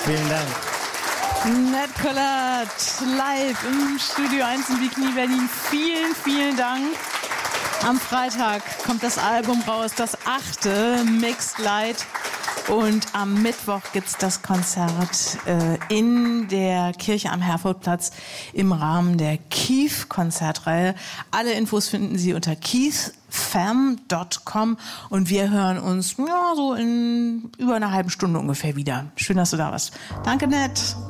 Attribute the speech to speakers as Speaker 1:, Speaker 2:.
Speaker 1: Vielen Dank.
Speaker 2: Ned Collard, live im Studio 1 in Bikini Berlin. Vielen, vielen Dank. Am Freitag kommt das Album raus, das 8. Mixed Light. Und am Mittwoch gibt's das Konzert in der Kirche am Herfordplatz im Rahmen der Keith-Konzertreihe. Alle Infos finden Sie unter keithfam.com und wir hören uns so in über einer halben Stunde ungefähr wieder. Schön, dass du da warst. Danke, Ned.